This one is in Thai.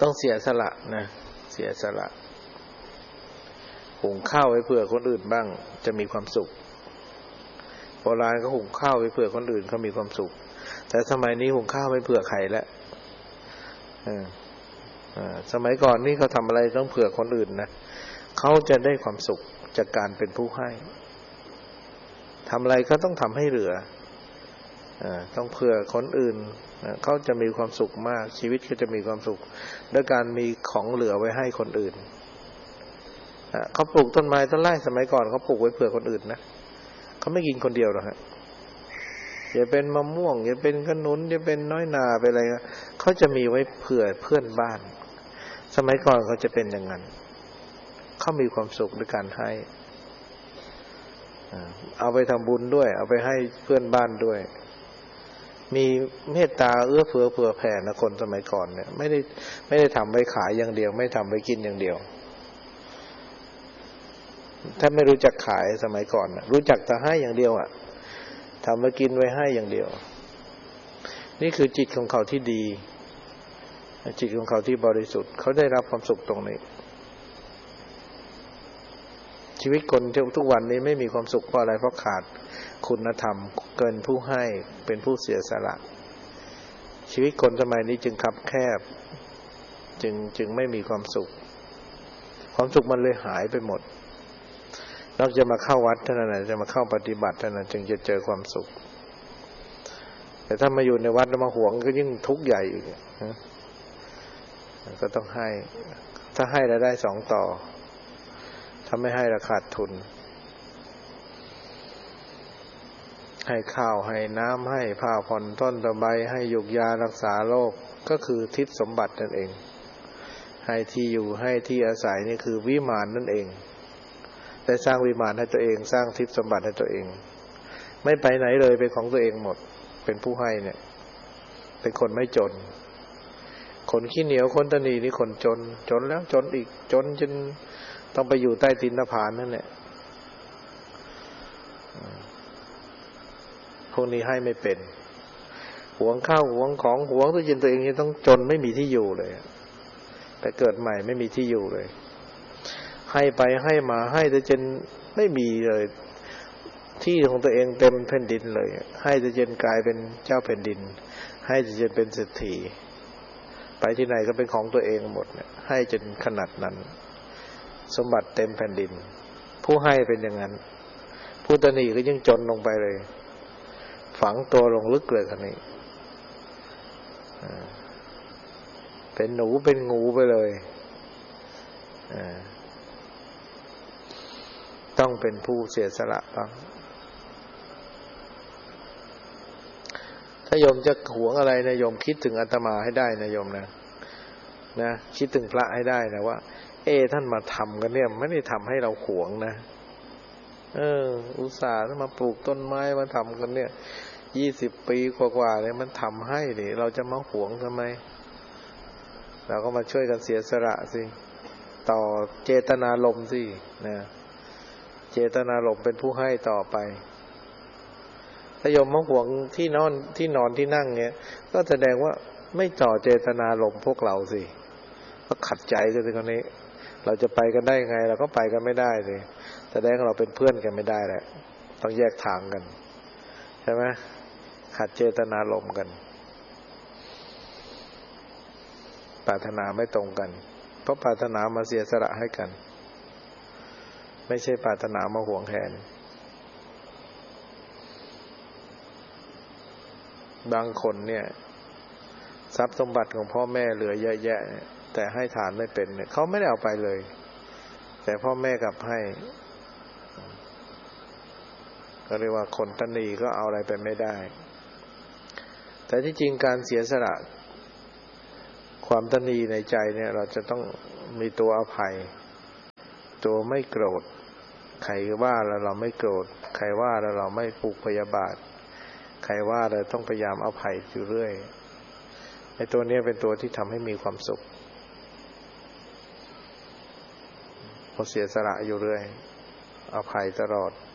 ต้องเสียสละนะเสียสละหุงข้าวไว้เผื่อคนอื่นบ้างจะมีความสุขโบราณก็หุงข้าวไว้เผื่อคนอื่นเขามีความสุขแต่สมัยนี้หุงข้าวไว้เผื่อใครแล้วสมัยก่อนนี่เขาทำอะไรต้องเผื่อคนอื่นนะเขาจะได้ความสุขจากการเป็นผู้ให้ทำอะไรก็ต้องทำให้เหลือต้องเผื่อคนอื่นเขาจะมีความสุขมากชีวิตก็จะมีความสุขด้วยการมีของเหลือไว้ให้คนอื่นเขาปลูกต้นไม้ต้นไม้สมัยก่อนเขาปลูกไว้เผื่อคนอื่นนะเขาไม่กินคนเดียวหรอกฮะอย่าเป็นมะม่วงอย่าเป็นขนุนอย่าเป็นน้อยนาไปอะไรเขาจะมีไว้เผื่อเพื่อนบ้านสมัยก่อนเขาจะเป็นอย่างนั้นเขามีความสุขด้วยการให้เอาไปทำบุญด้วยเอาไปให้เพื่อนบ้านด้วยมีเมตตาเอื้อเฟื้อเผื่อแผ่นะคนสมัยก่อนเนี่ยไม่ได้ทำไว้ขายอย่างเดียวไม่ทำไว้กินอย่างเดียวถ้าไม่รู้จักขายสมัยก่อนรู้จักแต่ให้อย่างเดียวทำไว้กินไว้ให้อย่างเดียวนี่คือจิตของเขาที่ดีจิตของเขาที่บริสุทธิ์เขาได้รับความสุขตรงนี้ชีวิตคนทุกวันนี้ไม่มีความสุขเพราะอะไรเพราะขาดคุณธรรมเกินผู้ให้เป็นผู้เสียสละชีวิตคนสมัยนี้จึงคับแคบจึงไม่มีความสุขความสุขมันเลยหายไปหมดนอกจากมาเข้าวัดเท่านั้นจะมาเข้าปฏิบัติเท่านั้นจึงจะเจอความสุขแต่ถ้ามาอยู่ในวัดแล้วมาหวงก็ยิ่งทุกข์ใหญ่อีกก็ต้องให้ถ้าให้แล้วได้2 ต่อถ้าไม่ให้ราขาดทุนให้ข้าวให้น้ำให้ผ้าผ่อนต้นตะไบให้ยุกยารักษาโรคก็คือทิพย์สมบัตินั่นเองให้ที่อยู่ให้ที่อาศัยนี่คือวิมานนั่นเองได้สร้างวิมานให้ตัวเองสร้างทิพย์สมบัติให้ตัวเองไม่ไปไหนเลยเป็นของตัวเองหมดเป็นผู้ให้เนี่ยเป็นคนไม่จนคนขี้เหนียวคนตนีนี่คนจนแล้วจนอีกจนจนต้องไปอยู่ใต้ตีนผานั่นแหละพวกนี้ให้ไม่เป็นหวงข้าวหวงของหวงตัวเย็นตัวเองนี่ต้องจนไม่มีที่อยู่เลยแต่เกิดใหม่ไม่มีที่อยู่เลยให้ไปให้มาให้แต่จนไม่มีเลยที่ของตัวเองเต็มแผ่นดินเลยให้แต่จนกลายเป็นเจ้าแผ่นดินให้แต่จนเป็นเศรษฐีไปที่ไหนก็เป็นของตัวเองหมดเนี่ยให้จนขนาดนั้นสมบัติเต็มแผ่นดินผู้ให้เป็นอย่างนั้นผู้ตนีก็ยิ่งจนลงไปเลยฝังตัวลงลึกเลยคนนี้เป็นหนูเป็นงูไปเลยต้องเป็นผู้เสียสละบ้างถ้าโยมจะหวงอะไรนะโยมคิดถึงอาตมาให้ได้นะโยมนะคิดถึงพระให้ได้นะว่าท่านมาทำกันเนี่ยไม่ได้ทำให้เราหวงนะอุตส่าห์มาปลูกต้นไม้มาทำกันเนี่ย20 ปีกว่าๆเนี่ยมันทำให้นี่เราจะมาหวงทำไมเราก็มาช่วยกันเสียสละสิต่อเจตนารมณ์สินะเจตนารมณ์เป็นผู้ให้ต่อไปถ้าโยมมาหวงที่นอนที่นั่งเนี่ยก็แสดงว่าไม่ต่อเจตนารมณ์พวกเราสิก็ขัดใจกันสิคนนี้เราจะไปกันได้ไงเราก็ไปกันไม่ได้สิแสดงว่าเราเป็นเพื่อนกันไม่ได้แหละต้องแยกทางกันใช่ไหมขัดเจตนารมณ์กันปรารถนาไม่ตรงกันเพราะปรารถนามาเสียสละให้กันไม่ใช่ปรารถนามาหวงแหนบางคนเนี่ยทรัพย์สมบัติของพ่อแม่เหลือเยอะแยะแต่ให้ทานไม่เป็นเนี่ยเขาไม่ได้เอาไปเลยแต่พ่อแม่กลับให้ก็เรียกว่าคนตนีก็เอาอะไรไปไม่ได้แต่ที่จริงการเสียสละความตนีในใจเนี่ยเราจะต้องมีตัวอภัยตัวไม่โกรธใครว่าแล้วเราไม่โกรธใครว่าแล้วเราไม่ผูกพยาบาทใครว่าเราต้องพยายามอภัยอยู่เรื่อยไอ้ตัวนี้เป็นตัวที่ทำให้มีความสุขพอเสียสละอยู่เรื่อยอภัยตลอด